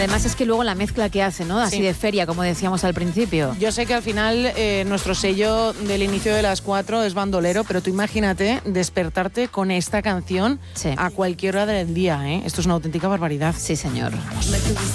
Además es que luego la mezcla que hace, ¿no? Así de feria, como decíamos al principio. Yo sé que al final nuestro sello del inicio de las 4 es bandolero, pero tú imagínate despertarte con esta canción a cualquier hora del día, ¿eh? Esto es una auténtica barbaridad. Sí, señor.